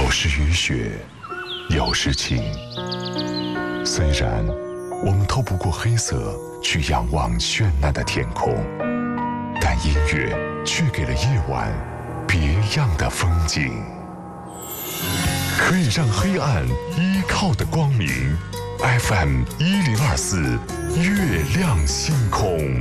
有时雨雪，有时晴。虽然我们透不过黑色去仰望绚烂的天空，但音乐却给了夜晚别样的风景。可以让黑暗依靠的光明，FM 1024，月亮星空。